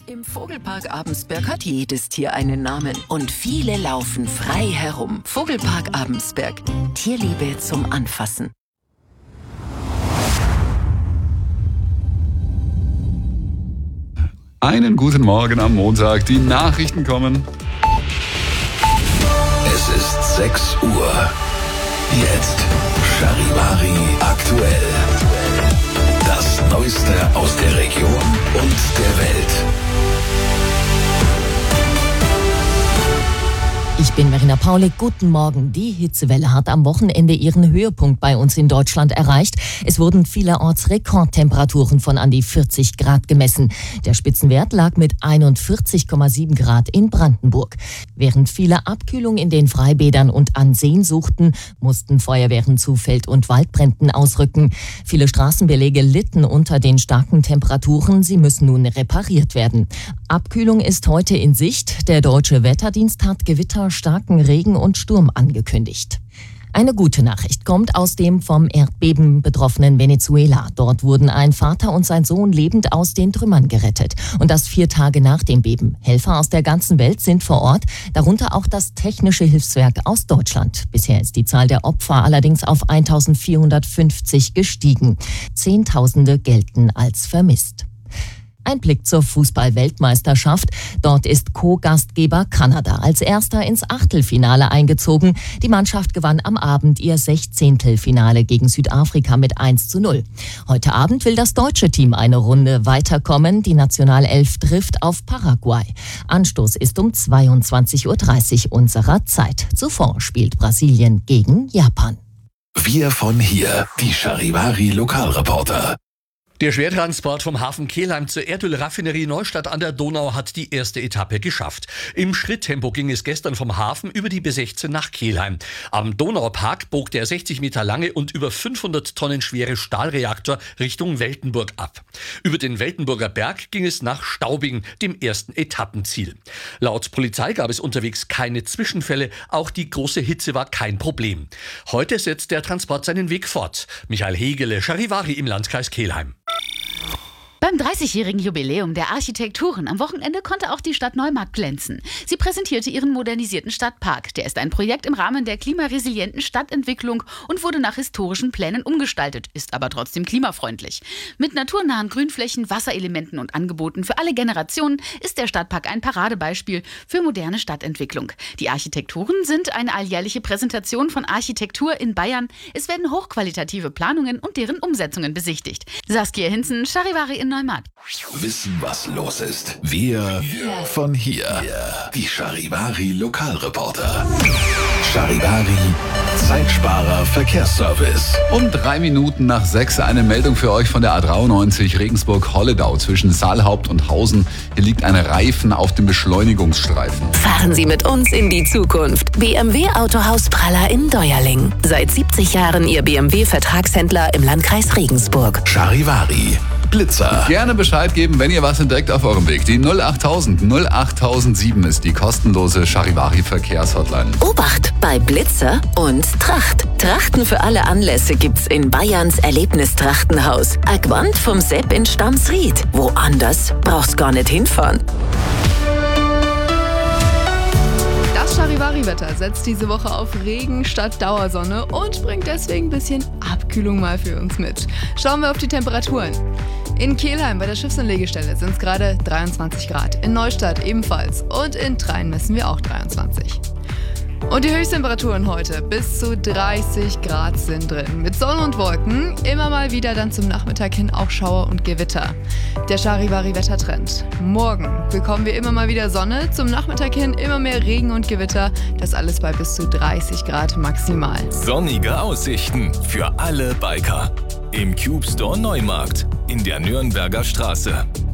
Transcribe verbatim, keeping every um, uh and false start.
Im Vogelpark Abensberg hat jedes Tier einen Namen und viele laufen frei herum. Vogelpark Abensberg. Tierliebe zum Anfassen. Einen guten Morgen am Montag. Die Nachrichten kommen. Es ist sechs Uhr. Jetzt Charivari aktuell. Das Neueste aus der Region und der Welt. Ich bin Verena Paulik. Guten Morgen. Die Hitzewelle hat am Wochenende ihren Höhepunkt bei uns in Deutschland erreicht. Es wurden vielerorts Rekordtemperaturen von an die vierzig Grad gemessen. Der Spitzenwert lag mit einundvierzig Komma sieben Grad in Brandenburg. Während viele Abkühlung in den Freibädern und an Seen suchten, mussten Feuerwehren zu Feld- und Waldbränden ausrücken. Viele Straßenbeläge litten unter den starken Temperaturen. Sie müssen nun repariert werden. Abkühlung ist heute in Sicht. Der Deutsche Wetterdienst hat Gewitter, starken Regen und Sturm angekündigt. Eine gute Nachricht kommt aus dem vom Erdbeben betroffenen Venezuela. Dort wurden ein Vater und sein Sohn lebend aus den Trümmern gerettet. Und das vier Tage nach dem Beben. Helfer aus der ganzen Welt sind vor Ort, darunter auch das Technische Hilfswerk aus Deutschland. Bisher ist die Zahl der Opfer allerdings auf eintausendvierhundertfünfzig gestiegen. Zehntausende gelten als vermisst. Ein Blick zur Fußball-Weltmeisterschaft. Dort ist Co-Gastgeber Kanada als erster ins Achtelfinale eingezogen. Die Mannschaft gewann am Abend ihr Sechzehntelfinale gegen Südafrika mit eins zu null. Heute Abend will das deutsche Team eine Runde weiterkommen. Die Nationalelf trifft auf Paraguay. Anstoß ist um zweiundzwanzig Uhr dreißig unserer Zeit. Zuvor spielt Brasilien gegen Japan. Wir von hier, die Charivari Lokalreporter. Der Schwertransport vom Hafen Kelheim zur Erdölraffinerie Neustadt an der Donau hat die erste Etappe geschafft. Im Schritttempo ging es gestern vom Hafen über die B sechzehn nach Kelheim. Am Donaupark bog der sechzig Meter lange und über fünfhundert Tonnen schwere Stahlreaktor Richtung Weltenburg ab. Über den Weltenburger Berg ging es nach Staubing, dem ersten Etappenziel. Laut Polizei gab es unterwegs keine Zwischenfälle, auch die große Hitze war kein Problem. Heute setzt der Transport seinen Weg fort. Michael Hegele, Charivari im Landkreis Kelheim. Beim dreißigjährigen Jubiläum der Architekturen am Wochenende konnte auch die Stadt Neumarkt glänzen. Sie präsentierte ihren modernisierten Stadtpark. Der ist ein Projekt im Rahmen der klimaresilienten Stadtentwicklung und wurde nach historischen Plänen umgestaltet, ist aber trotzdem klimafreundlich. Mit naturnahen Grünflächen, Wasserelementen und Angeboten für alle Generationen ist der Stadtpark ein Paradebeispiel für moderne Stadtentwicklung. Die Architekturen sind eine alljährliche Präsentation von Architektur in Bayern. Es werden hochqualitative Planungen und deren Umsetzungen besichtigt. Saskia Hinzen, Charivari in Neumarkt. Wissen, was los ist. Wir von hier. Die Charivari Lokalreporter. Charivari Zeitsparer Verkehrsservice. Um drei Minuten nach sechs eine Meldung für euch von der A dreiundneunzig Regensburg-Holledau zwischen Saalhaupt und Hausen. Hier liegt ein Reifen auf dem Beschleunigungsstreifen. Fahren Sie mit uns in die Zukunft. B M W Autohaus Praller in Deuerling. Seit siebzig Jahren Ihr B M W-Vertragshändler im Landkreis Regensburg. Charivari Blitzer. Gerne Bescheid geben, wenn ihr was entdeckt auf eurem Weg. Die null achttausend null achttausendsieben ist die kostenlose Charivari Verkehrshotline. Obacht bei Blitzer und Tracht. Trachten für alle Anlässe gibt's in Bayerns Erlebnistrachtenhaus. Agwand vom Sepp in Stamsried. Woanders brauchst gar nicht hinfahren. Das Charivari-Wetter setzt diese Woche auf Regen statt Dauersonne und bringt deswegen ein bisschen Abkühlung mal für uns mit. Schauen wir auf die Temperaturen. In Kelheim bei der Schiffsanlegestelle sind es gerade dreiundzwanzig Grad, in Neustadt ebenfalls und in Train messen wir auch dreiundzwanzig. Und die Höchsttemperaturen heute bis zu dreißig Grad sind drin. Mit Sonne und Wolken, immer mal wieder dann zum Nachmittag hin auch Schauer und Gewitter. Der Charivari-Wettertrend. Morgen bekommen wir immer mal wieder Sonne, zum Nachmittag hin immer mehr Regen und Gewitter. Das alles bei bis zu dreißig Grad maximal. Sonnige Aussichten für alle Biker. Im Cube Store Neumarkt in der Nürnberger Straße.